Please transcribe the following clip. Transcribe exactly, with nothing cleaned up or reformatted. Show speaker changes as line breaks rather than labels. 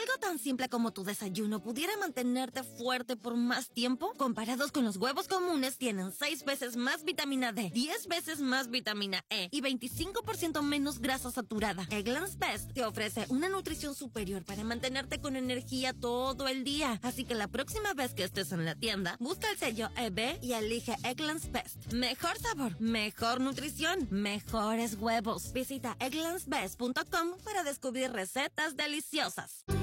algo tan simple como tu desayuno pudiera mantenerte fuerte por más tiempo, comparados con los huevos comunes, tienen seis veces más vitamina D, diez veces más vitamina E y veinticinco por ciento menos grasa saturada. Eggland's Best te ofrece una nutrición superior para mantenerte con energía todo el día. Así que la próxima vez que estés en la tienda, busca el sello E B y elige Eggland's Best. Mejor sabor, mejor nutrición, mejores huevos. Visita egglands best punto com para descubrir recetas deliciosas.